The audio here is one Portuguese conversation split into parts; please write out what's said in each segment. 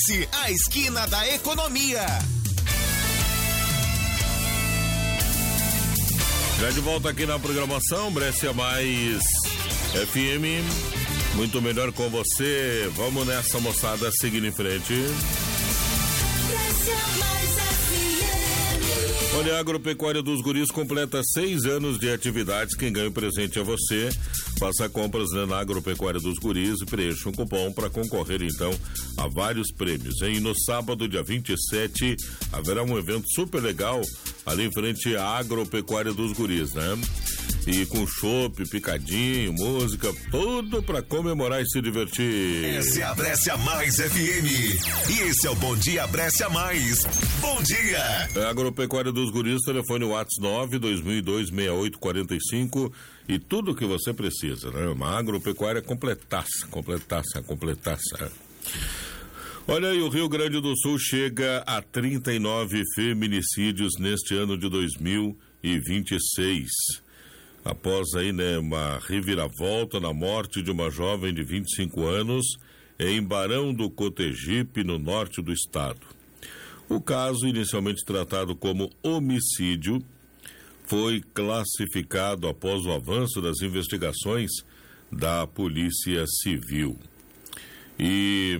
A esquina da economia. Já de volta aqui na programação, Brescia Mais FM, muito melhor com você. Vamos nessa, moçada, seguindo em frente. Brescia Mais FM. Olha, a Agropecuária dos Guris completa 6 anos de atividades. Quem ganha o presente é você. Faça compras na Agropecuária dos Guris e preencha um cupom para concorrer, então, a vários prêmios, hein? No sábado, dia 27, haverá um evento super legal ali em frente à Agropecuária dos Guris, né? E com chopp, picadinho, música, tudo para comemorar e se divertir. Essa é a Brescia Mais FM. E esse é o Bom Dia Brescia Mais. Bom dia! Agropecuária dos Guris, telefone WhatsApp 920026845 e tudo que você precisa, né? Uma agropecuária completaça. Olha aí, o Rio Grande do Sul chega a 39 feminicídios neste ano de 2026. Após aí, né, uma reviravolta na morte de uma jovem de 25 anos em Barão do Cotegipe, no norte do estado. O caso, inicialmente tratado como homicídio, foi classificado após o avanço das investigações da Polícia Civil. E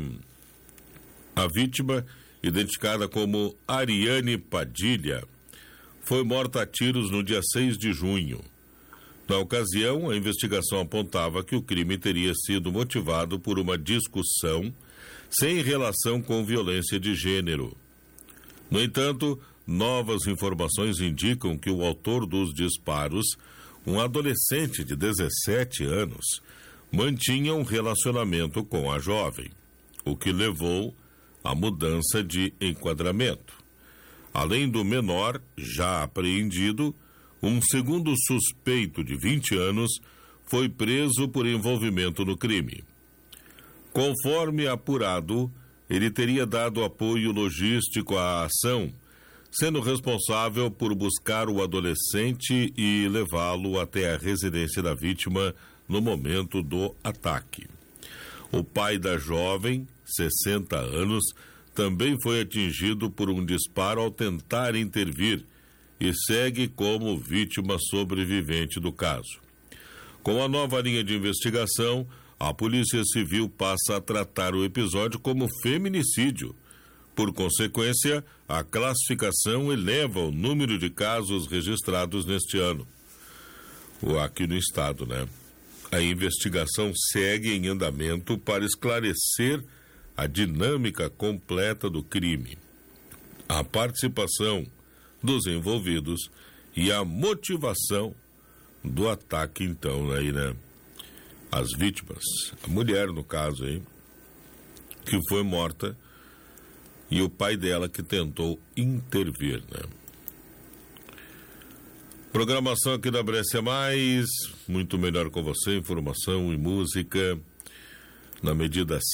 a vítima, identificada como Ariane Padilha, foi morta a tiros no dia 6 de junho. Na ocasião, a investigação apontava que o crime teria sido motivado por uma discussão sem relação com violência de gênero. No entanto, novas informações indicam que o autor dos disparos, um adolescente de 17 anos, mantinha um relacionamento com a jovem, o que levou à mudança de enquadramento. Além do menor, já apreendido, um segundo suspeito de 20 anos foi preso por envolvimento no crime. Conforme apurado, ele teria dado apoio logístico à ação, sendo responsável por buscar o adolescente e levá-lo até a residência da vítima no momento do ataque. O pai da jovem, 60 anos, também foi atingido por um disparo ao tentar intervir e segue como vítima sobrevivente do caso. Com a nova linha de investigação, a Polícia Civil passa a tratar o episódio como feminicídio. Por consequência, a classificação eleva o número de casos registrados neste ano. Aqui no estado, né? A investigação segue em andamento para esclarecer a dinâmica completa do crime, a participação dos envolvidos e a motivação do ataque, então, aí, né? As vítimas, a mulher, no caso, aí, que foi morta, e o pai dela que tentou intervir, né? Programação aqui da Brescia Mais, muito melhor com você, informação e música na medida